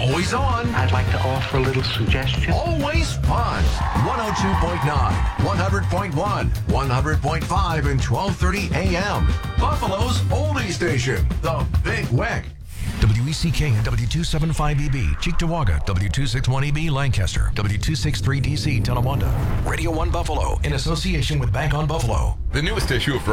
Always on. I'd like to offer a little suggestion. Always fun. 102.9, 100.1, 100.5, and 1230 a.m. Buffalo's oldie station, The Big Wick. WECK and W275EB, Cheektowaga, W261EB, Lancaster, W263DC, Tonawanda. Radio 1 Buffalo, in association with Bank on Buffalo. The newest issue of